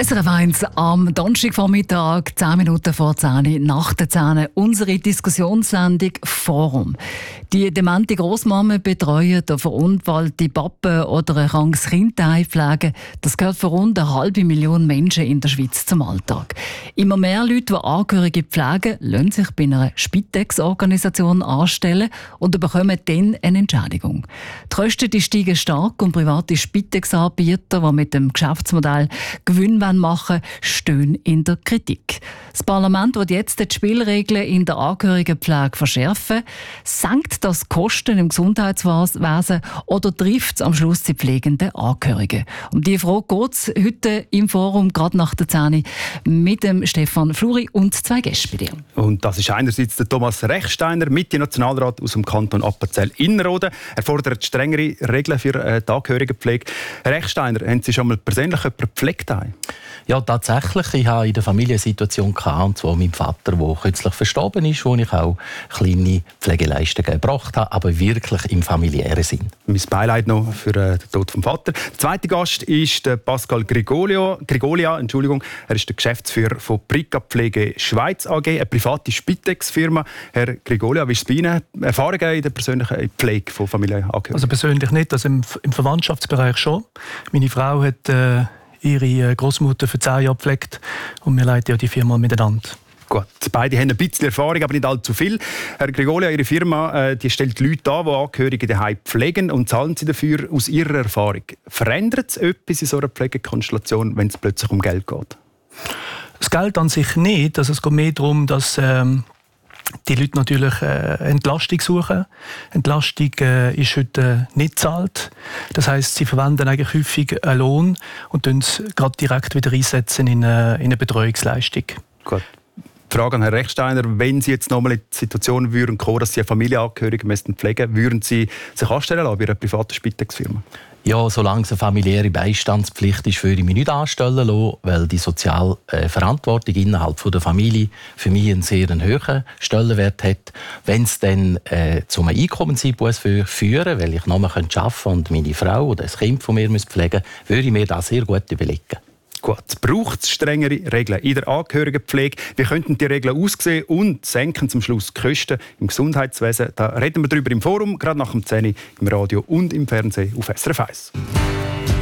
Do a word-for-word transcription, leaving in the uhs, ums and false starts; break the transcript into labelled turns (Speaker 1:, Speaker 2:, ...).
Speaker 1: S R F eins am Donnerstagvormittag, zehn Minuten vor zehn, nach der zehn, unsere Diskussionssendung «Forum». Die demente Grossmama betreuen, der verunfallte Pappe oder ein krankes Kind einpflegen, das gehört für rund eine halbe Million Menschen in der Schweiz zum Alltag. Immer mehr Leute, die Angehörige pflegen, lassen sich bei einer Spitex-Organisation anstellen und bekommen dann eine Entschädigung. Die Kosten die steigen stark und private Spitex-Anbieter, die mit dem Geschäftsmodell Gewinn machen, stehen in der Kritik. Das Parlament will jetzt die Spielregeln in der Angehörigenpflege verschärfen. Senkt das Kosten im Gesundheitswesen oder trifft es am Schluss die pflegenden Angehörigen? Um diese Frage geht es heute im Forum, gerade nach der zehn, mit dem Stefan Fluri und zwei Gästen bei dir.
Speaker 2: Und das ist einerseits der Thomas Rechsteiner, Mitte-Nationalrat aus dem Kanton Appenzell-Innerrhoden. Er fordert strengere Regeln für die Angehörigenpflege. Herr Rechsteiner, haben Sie schon mal persönlich jemanden gepflegt?
Speaker 3: Ja, tatsächlich. Ich hatte in der Familie eine Situation, und zwar mein Vater, der kürzlich verstorben ist, wo ich auch kleine Pflegeleistungen gebracht habe, aber wirklich im familiären Sinn.
Speaker 2: Mein Beileid noch für den Tod des Vaters. Der zweite Gast ist Pascal Grigolio. Grigolia. Entschuldigung. Er ist der Geschäftsführer von Prica Pflege Schweiz A G, eine private Spitex-Firma. Herr Grigolia, wie ist es bei Ihnen? Erfahrungen in der persönlichen Pflege von Familienangehörigen?
Speaker 4: Also persönlich nicht, also im, im Verwandtschaftsbereich schon. Meine Frau hat äh, ihre Großmutter für zehn Jahre gepflegt und wir leiten ja die Firma miteinander.
Speaker 2: Gut, beide haben ein bisschen Erfahrung, aber nicht allzu viel. Herr Grigolia, Ihre Firma äh, die stellt Leute an, die Angehörige daheim pflegen und zahlen Sie dafür aus Ihrer Erfahrung. Verändert es etwas in so einer Pflegekonstellation, wenn es plötzlich um Geld geht?
Speaker 4: Das Geld an sich nicht. Also es geht mehr darum, dass ähm, die Leute natürlich äh, Entlastung suchen. Entlastung äh, ist heute äh, nicht gezahlt. Das heisst, sie verwenden eigentlich häufig einen Lohn und tun es gerade direkt wieder einsetzen in eine, in eine Betreuungsleistung.
Speaker 2: Gut. Die Frage an Herrn Rechsteiner, wenn Sie jetzt nochmal in die Situation würden kommen, dass Sie eine Familienangehörige pflegen müssen, würden Sie sich anstellen lassen bei einer privaten Spitex-Firma?
Speaker 3: Ja, solange es eine familiäre Beistandspflicht ist, würde ich mich nicht anstellen lassen, weil die soziale äh, Verantwortung innerhalb von der Familie für mich einen sehr hohen Stellenwert hat. Wenn es dann äh, zu einem Einkommenseinbuß führen, weil ich noch mehr arbeiten könnte und meine Frau oder das Kind von mir pflegen muss, würde ich mir das sehr gut überlegen.
Speaker 2: Gut, braucht es strengere Regeln in der Angehörigenpflege? Wie könnten die Regeln aussehen und senken zum Schluss die Kosten im Gesundheitswesen? Da reden wir darüber im Forum, gerade nach dem zehn im Radio und im Fernsehen auf S R F eins.